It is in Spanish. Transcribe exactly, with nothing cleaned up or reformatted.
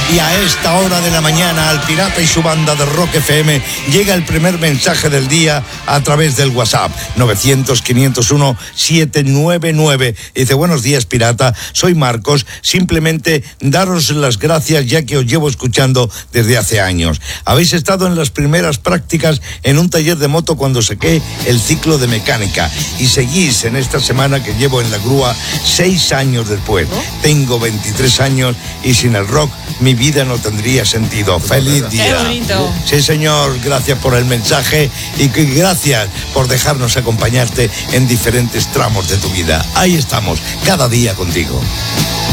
Y a esta hora de la mañana, al Pirata y su banda de Rock F M llega el primer mensaje del día a través del WhatsApp novecientos, quinientos uno, setecientos noventa y nueve. Dice: buenos días, Pirata, soy Marcos. Simplemente daros las gracias, ya que os llevo escuchando desde hace años. Habéis estado en las primeras prácticas en un taller de moto cuando saqué el ciclo de mecánica, y seguís en esta semana que llevo en la grúa seis años después. Tengo veintitrés años y sin el rock mi vida no tendría sentido. ¡Feliz día! ¡Qué bonito! Sí, señor, gracias por el mensaje y que gracias por dejarnos acompañarte en diferentes tramos de tu vida. Ahí estamos, cada día contigo.